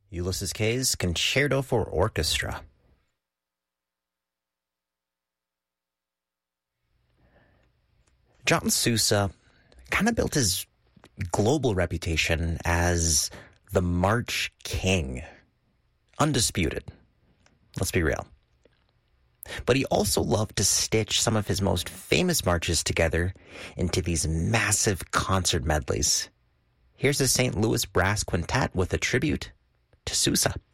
Ulysses K's Concerto for Orchestra. John Sousa kind of built his global reputation as the March King. Undisputed. Let's be real. But he also loved to stitch some of his most famous marches together into these massive concert medleys. Here's the St. Louis Brass Quintet with a tribute to Sousa.